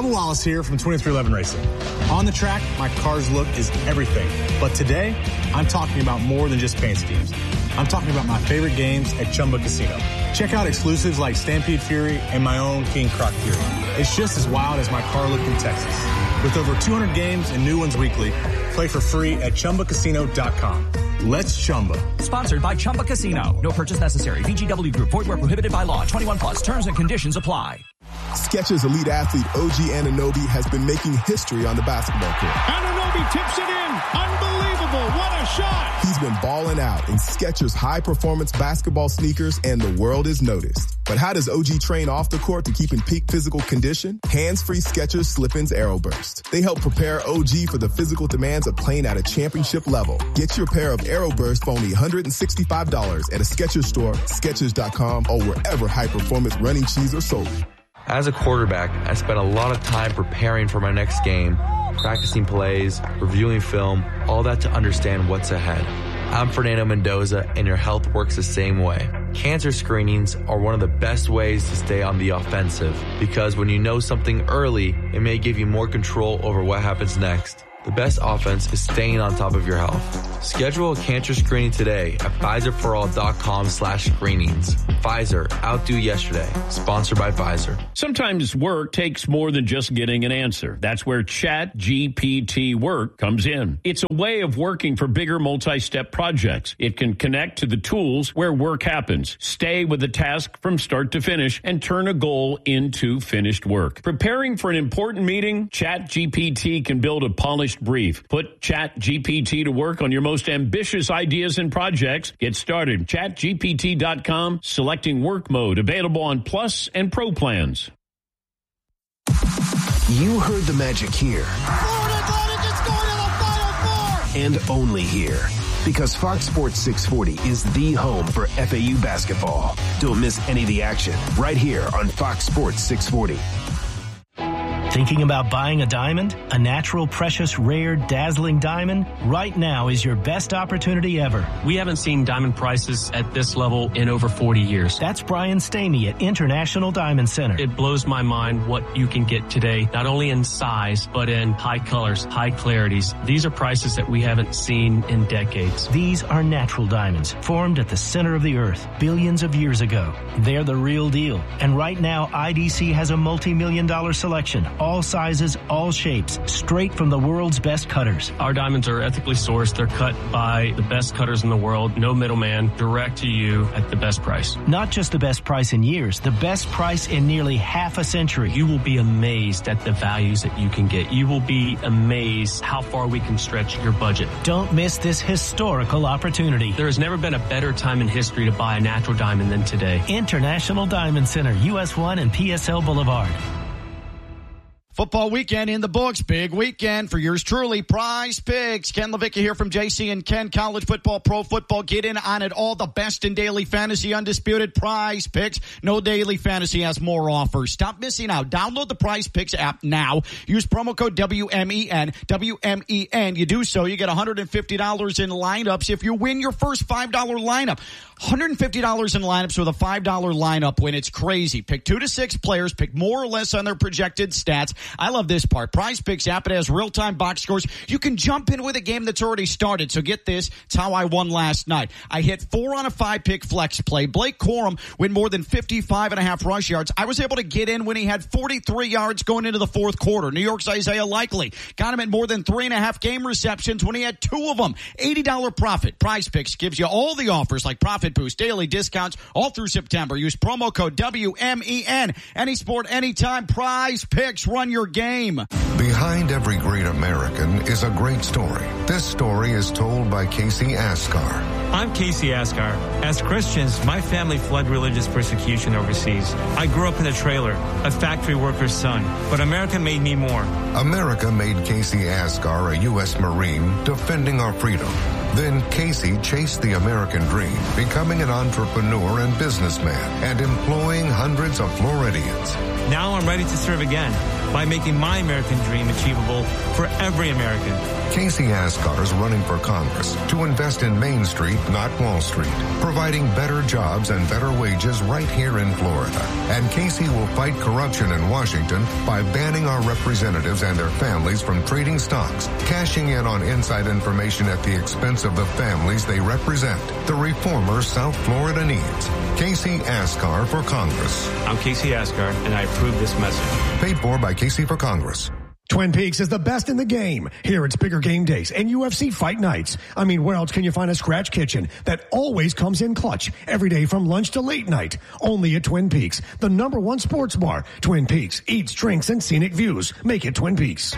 Bubba Wallace here from 2311 Racing. On the track, my car's look is everything. But today, I'm talking about more than just paint schemes. I'm talking about my favorite games at Chumba Casino. Check out exclusives like Stampede Fury and my own King Croc Fury. It's just as wild as my car look in Texas. With over 200 games and new ones weekly, play for free at ChumbaCasino.com. Let's Chumba. Sponsored by Chumba Casino. No purchase necessary. VGW Group. Void where prohibited by law. 21 plus. Terms and conditions apply. Skechers elite athlete OG Anunoby has been making history on the basketball court. Anunoby tips it in. Unbelievable. What a shot. He's been balling out in Skechers high-performance basketball sneakers, and the world has noticed. But how does OG train off the court to keep in peak physical condition? Hands-free Skechers Slip-ins AeroBurst. They help prepare OG for the physical demands of playing at a championship level. Get your pair of AeroBurst for only $165 at a Skechers store, Skechers.com, or wherever high-performance running shoes are sold. As a quarterback, I spent a lot of time preparing for my next game, practicing plays, reviewing film, all that to understand what's ahead. I'm Fernando Mendoza, and your health works the same way. Cancer screenings are one of the best ways to stay on the offensive, because when you know something early, it may give you more control over what happens next. The best offense is staying on top of your health. Schedule a cancer screening today at PfizerForAll.com/screenings. Pfizer, outdo yesterday. Sponsored by Pfizer. Sometimes work takes more than just getting an answer. That's where ChatGPT Work comes in. It's a way of working for bigger multi-step projects. It can connect to the tools where work happens, stay with the task from start to finish, and turn a goal into finished work. Preparing for an important meeting, ChatGPT can build a polished brief. Put ChatGPT to work on your most ambitious ideas and projects. Get started. ChatGPT.com, selecting work mode, available on Plus and Pro plans. You heard the magic here. Florida Atlantic is going to the Final Four! And only here. Because Fox Sports 640 is the home for FAU basketball. Don't miss any of the action right here on Fox Sports 640. Thinking about buying a diamond? A natural, precious, rare, dazzling diamond? Right now is your best opportunity ever. We haven't seen diamond prices at this level in over 40 years. That's Brian Stamey at International Diamond Center. It blows my mind what you can get today, not only in size, but in high colors, high clarities. These are prices that we haven't seen in decades. These are natural diamonds, formed at the center of the earth billions of years ago. They're the real deal. And right now, IDC has a multi-million-dollar selection. All sizes, all shapes, straight from the world's best cutters. Our diamonds are ethically sourced. They're cut by the best cutters in the world. No middleman, direct to you at the best price. Not just the best price in years, the best price in nearly half a century. You will be amazed at the values that you can get. You will be amazed how far we can stretch your budget. Don't miss this historical opportunity. There has never been a better time in history to buy a natural diamond than today. International Diamond Center, US 1 and PSL Boulevard. Football weekend in the books. Big weekend for yours truly. Prize Picks. Ken Levicka here from JC and Ken. College football, pro football. Get in on it all. The best in daily fantasy. Undisputed Prize Picks. No daily fantasy has more offers. Stop missing out. Download the Prize Picks app now. Use promo code WMEN. WMEN. You do so, you get $150 in lineups if you win your first $5 lineup. $150 in lineups with a $5 lineup win. It's crazy. Pick 2 to 6 players. Pick more or less on their projected stats. I love this part. Prize Picks app, it has real-time box scores. You can jump in with a game that's already started. So get this. It's how I won last night. I hit 4 on a 5-pick flex play. Blake Corum win more than 55.5 rush yards. I was able to get in when he had 43 yards going into the fourth quarter. New York's Isaiah Likely got him at more than 3.5 game receptions when he had 2 of them. $80 profit. Prize Picks gives you all the offers like Profit Boost, daily discounts all through September. Use promo code WMEN. Any sport, anytime. Prize Picks. Run your game. Behind every great American is a great story. This story is told by Casey Askar. I'm Casey Askar. As Christians, my family fled religious persecution overseas. I grew up in a trailer, a factory worker's son, but America made me more. America made Casey Askar a U.S. Marine defending our freedom. Then Casey chased the American dream, becoming an entrepreneur and businessman and employing hundreds of Floridians. Now I'm ready to serve again by making my American dream achievable for every American. Casey Askar is running for Congress to invest in Main Street, not Wall Street, providing better jobs and better wages right here in Florida. And Casey will fight corruption in Washington by banning our representatives and their families from trading stocks, cashing in on inside information at the expense of the families they represent. The reformer South Florida needs. Casey Askar for Congress. I'm Casey Askar, and I approve this message. Paid for by Casey for Congress. Twin Peaks is the best in the game. Here it's bigger game days and UFC fight nights. I mean, where else can you find a scratch kitchen that always comes in clutch every day from lunch to late night? Only at Twin Peaks, the #1 sports bar. Twin Peaks eats, drinks, and scenic views. Make it Twin Peaks.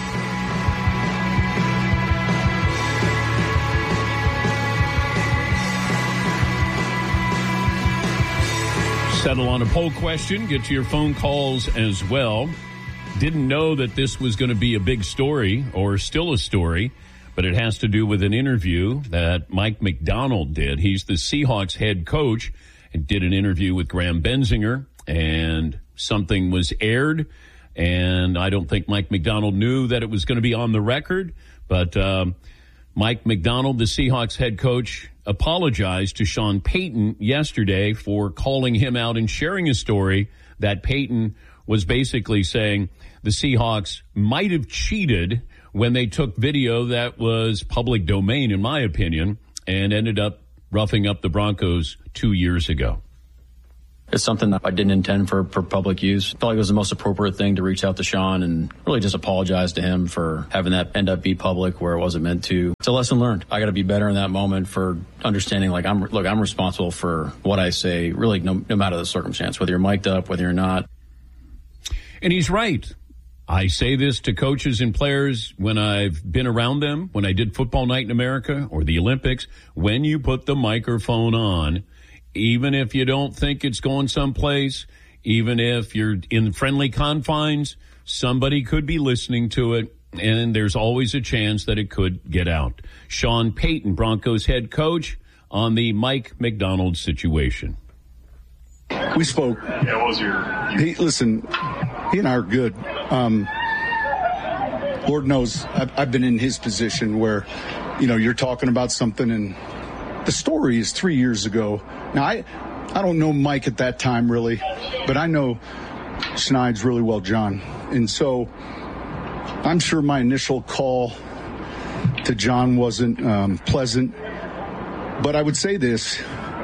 Settle on a poll question. Get to your phone calls as well. Didn't know that this was going to be a big story, or still a story, but it has to do with an interview that Mike Macdonald did. He's the Seahawks head coach and did an interview with Graham Benzinger, and something was aired, and I don't think Mike Macdonald knew that it was going to be on the record, but Mike Macdonald, the Seahawks head coach, apologized to Sean Payton yesterday for calling him out and sharing a story that Payton was basically saying the Seahawks might have cheated when they took video that was public domain, in my opinion, and ended up roughing up the Broncos 2 years ago. It's something that I didn't intend for public use. I felt like it was the most appropriate thing to reach out to Sean and really just apologize to him for having that end up be public where it wasn't meant to. It's a lesson learned. I got to be better in that moment for understanding, like, I'm responsible for what I say, really, no matter the circumstance, whether you're mic'd up, whether you're not. And he's right. I say this to coaches and players when I've been around them, when I did Football Night in America or the Olympics. When you put the microphone on, even if you don't think it's going someplace, even if you're in friendly confines, somebody could be listening to it, and there's always a chance that it could get out. Sean Payton, Broncos head coach, on the Mike Macdonald situation. We spoke. Yeah, what was your... Listen, he and I are good. Lord knows I've been in his position where, you're talking about something and the story is 3 years ago. Now, I don't know Mike at that time, really, but I know Schneid's really well, John. And so I'm sure my initial call to John wasn't pleasant. But I would say this.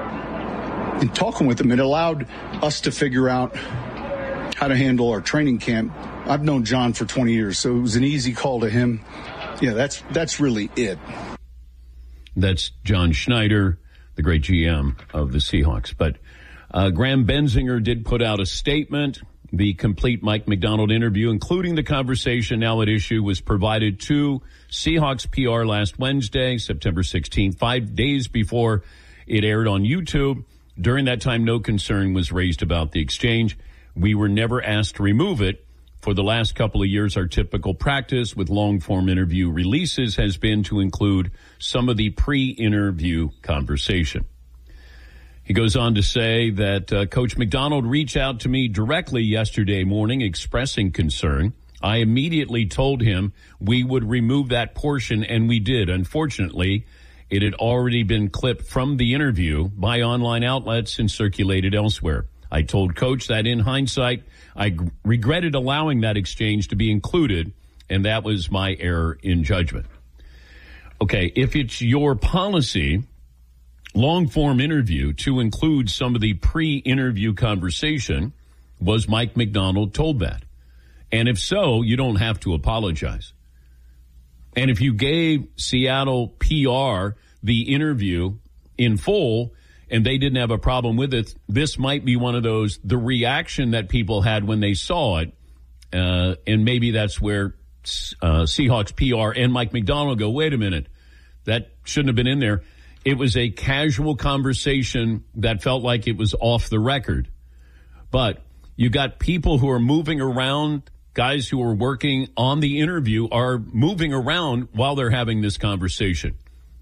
In talking with him, it allowed us to figure out how to handle our training camp. I've known John for 20 years, so it was an easy call to him. Yeah, that's really it. That's John Schneider, the great GM of the Seahawks. But Graham Benzinger did put out a statement. The complete Mike Macdonald interview, including the conversation now at issue, was provided to Seahawks PR last Wednesday, September 16th, 5 days before it aired on YouTube. During that time, no concern was raised about the exchange. We were never asked to remove it. For the last couple of years, our typical practice with long-form interview releases has been to include some of the pre-interview conversation. He goes on to say that Coach Macdonald reached out to me directly yesterday morning expressing concern. I immediately told him we would remove that portion, and we did. Unfortunately, it had already been clipped from the interview by online outlets and circulated elsewhere. I told Coach that in hindsight, I regretted allowing that exchange to be included, and that was my error in judgment. Okay, if it's your policy, long-form interview, to include some of the pre-interview conversation, was Mike Macdonald told that? And if so, you don't have to apologize. And if you gave Seattle PR the interview in full and they didn't have a problem with it, this might be one of those, the reaction that people had when they saw it, and maybe that's where Seahawks PR and Mike Macdonald go, wait a minute, that shouldn't have been in there. It was a casual conversation that felt like it was off the record. But you got people who are moving around. Guys who are working on the interview are moving around while they're having this conversation.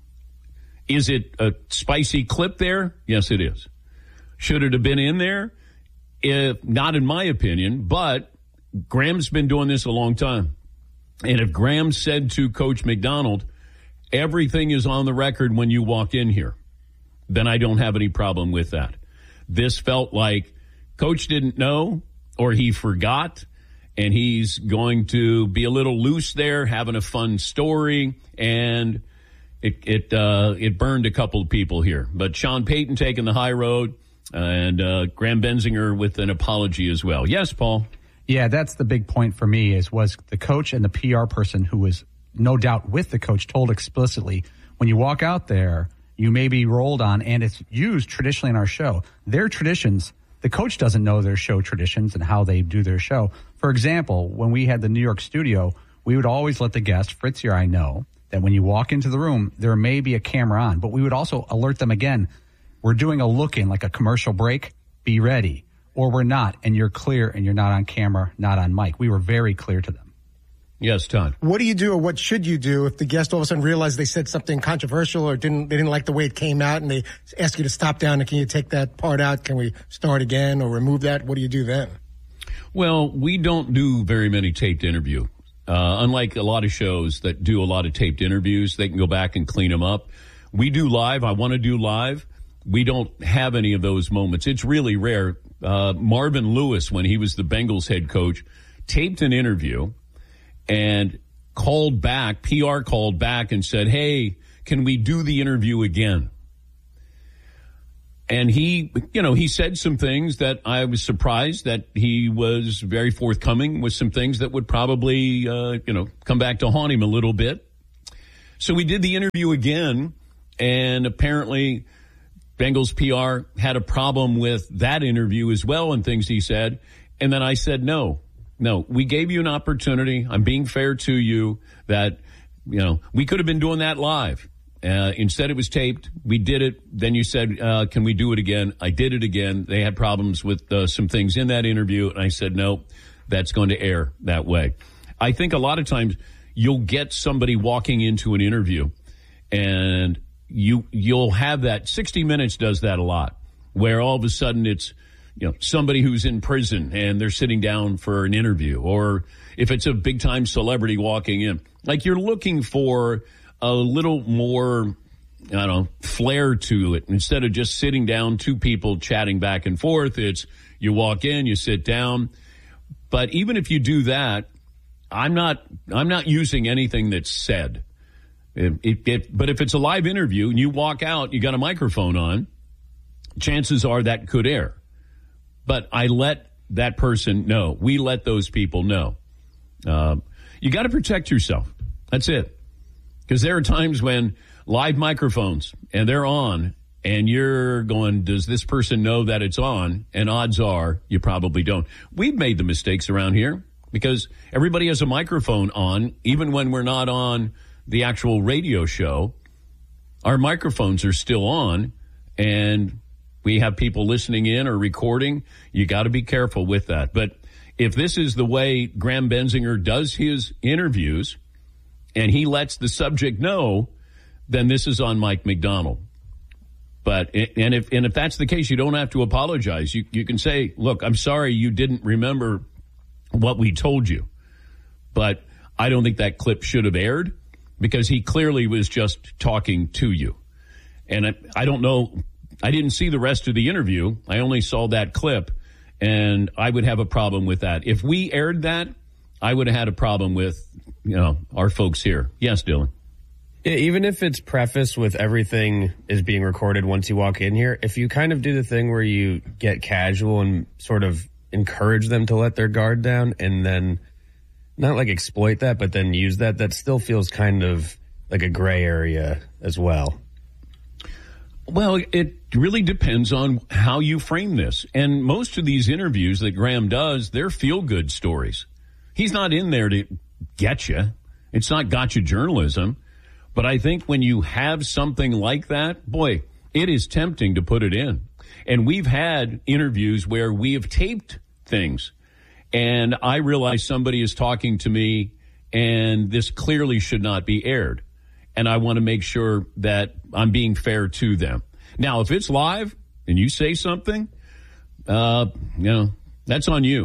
Is it a spicy clip there? Yes, it is. Should it have been in there? Not in my opinion, but Graham's been doing this a long time. And if Graham said to Coach McDonald, everything is on the record when you walk in here, then I don't have any problem with that. This felt like Coach didn't know or he forgot, and he's going to be a little loose there, having a fun story, and it burned a couple of people here. But Sean Payton taking the high road, and Graham Benzinger with an apology as well. Yes, Paul? Yeah, that's the big point for me was the coach and the PR person who was no doubt with the coach told explicitly, when you walk out there, you may be rolled on, and it's used traditionally in our show. Their traditions, the coach doesn't know their show traditions and how they do their show. For example, when we had the New York studio, we would always let the guest, Fritz or I, know that when you walk into the room, there may be a camera on, but we would also alert them again, we're doing a look-in, like a commercial break, be ready. Or we're not, and you're clear, and you're not on camera, not on mic. We were very clear to them. Yes, Todd. What do you do, or what should you do if the guest all of a sudden realized they said something controversial or they didn't like the way it came out, and they ask you to stop down and can you take that part out? Can we start again or remove that? What do you do then? Well, we don't do very many taped interviews. Unlike a lot of shows that do a lot of taped interviews, they can go back and clean them up. We do live. I want to do live. We don't have any of those moments. It's really rare. Marvin Lewis, when he was the Bengals head coach, taped an interview and called back, PR called back and said, hey, can we do the interview again? And he said some things that I was surprised that he was very forthcoming with some things that would probably, come back to haunt him a little bit. So we did the interview again, and apparently Bengals PR had a problem with that interview as well and things he said. And then I said, no, we gave you an opportunity. I'm being fair to you that, we could have been doing that live. Instead, it was taped. We did it. Then you said, can we do it again? I did it again. They had problems with some things in that interview. And I said, no, that's going to air that way. I think a lot of times you'll get somebody walking into an interview and you'll have that. 60 Minutes does that a lot, where all of a sudden it's, somebody who's in prison and they're sitting down for an interview, or if it's a big time celebrity walking in, like you're looking for a little more, flair to it. Instead of just sitting down, two people chatting back and forth, it's you walk in, you sit down. But even if you do that, I'm not using anything that's said. But if it's a live interview and you walk out, you got a microphone on, chances are that could air. But I let that person know. We let those people know. You got to protect yourself. That's it. Because there are times when live microphones and they're on and you're going, does this person know that it's on? And odds are you probably don't. We've made the mistakes around here because everybody has a microphone on, even when we're not on the actual radio show. Our microphones are still on and we have people listening in or recording. You got to be careful with that. But if this is the way Graham Benzinger does his interviews and he lets the subject know, then this is on Mike McDonald. But if that's the case, you don't have to apologize. You can say, look, I'm sorry you didn't remember what we told you. But I don't think that clip should have aired because he clearly was just talking to you. And I don't know. I didn't see the rest of the interview. I only saw that clip, and I would have a problem with that. If we aired that, I would have had a problem with, our folks here. Yes, Dylan. Yeah, even if it's prefaced with everything is being recorded once you walk in here, if you kind of do the thing where you get casual and sort of encourage them to let their guard down and then not like exploit that, but then use that still feels kind of like a gray area as well. Well, it really depends on how you frame this. And most of these interviews that Graham does, they're feel-good stories. He's not in there to get you. It's not gotcha journalism. But I think when you have something like that, boy, it is tempting to put it in. And we've had interviews where we have taped things. And I realize somebody is talking to me, and this clearly should not be aired. And I want to make sure that I'm being fair to them. Now, if it's live and you say something, that's on you.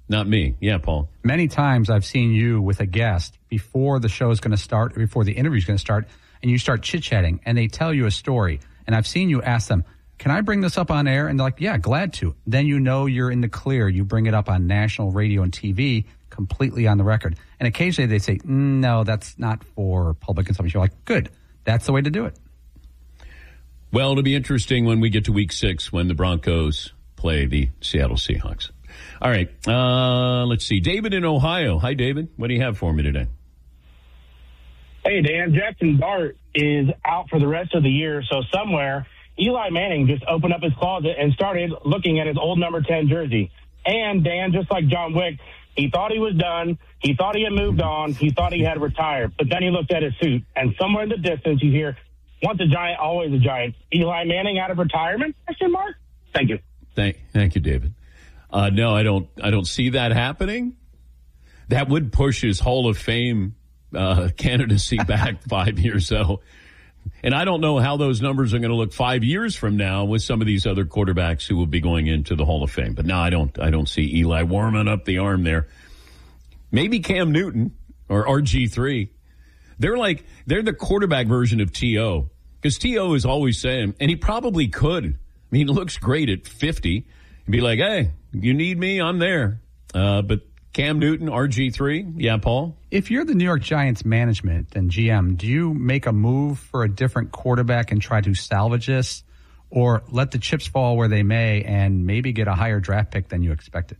Not me. Yeah, Paul. Many times I've seen you with a guest before the show is going to start, or before the interview is going to start, and you start chit-chatting, and they tell you a story. And I've seen you ask them, can I bring this up on air? And they're like, yeah, glad to. Then you know you're in the clear. You bring it up on national radio and TV, completely on the record. And occasionally they say, no, that's not for public consumption. You're like, good. That's the way to do it. Well, it'll be interesting when we get to week 6 when the Broncos play the Seattle Seahawks. All right. Let's see. David in Ohio. Hi, David. What do you have for me today? Hey, Dan. Jackson Dart is out for the rest of the year. So somewhere, Eli Manning just opened up his closet and started looking at his old number 10 jersey. And, Dan, just like John Wick, he thought he was done. He thought he had moved on. He thought he had retired. But then he looked at his suit, and somewhere in the distance you hear, once a giant, always a giant. Eli Manning out of retirement? Question mark? Thank you. Thank you, David. No, I don't see that happening. That would push his Hall of Fame candidacy back 5 years. So, and I don't know how those numbers are going to look 5 years from now with some of these other quarterbacks who will be going into the Hall of Fame. But no, I don't see Eli warming up the arm there. Maybe Cam Newton or RG3. They're the quarterback version of T.O. Because T.O. is always saying, and he probably could. I mean, he looks great at 50. He'd be like, hey, you need me, I'm there. But Cam Newton, RG3, yeah, Paul? If you're the New York Giants management and GM, do you make a move for a different quarterback and try to salvage this, or let the chips fall where they may and maybe get a higher draft pick than you expected?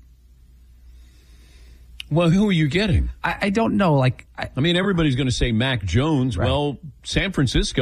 Well, who are you getting? I don't know. I mean, everybody's going to say Mac Jones. Right. Well, San Francisco